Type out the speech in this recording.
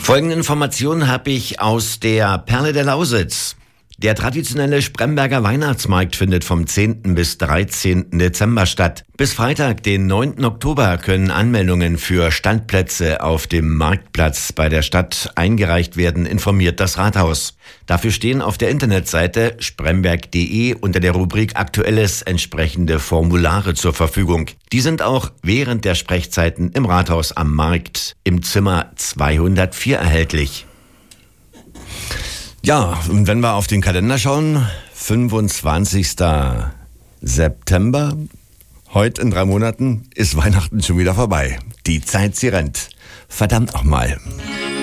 Folgende Informationen habe ich aus der Perle der Lausitz. Der traditionelle Spremberger Weihnachtsmarkt findet vom 10. bis 13. Dezember statt. Bis Freitag, den 9. Oktober, können Anmeldungen für Standplätze auf dem Marktplatz bei der Stadt eingereicht werden, informiert das Rathaus. Dafür stehen auf der Internetseite spremberg.de unter der Rubrik Aktuelles entsprechende Formulare zur Verfügung. Die sind auch während der Sprechzeiten im Rathaus am Markt im Zimmer 204 erhältlich. Ja, und wenn wir auf den Kalender schauen, 25. September, heute in 3 Monaten, ist Weihnachten schon wieder vorbei. Die Zeit, sie rennt. Verdammt nochmal.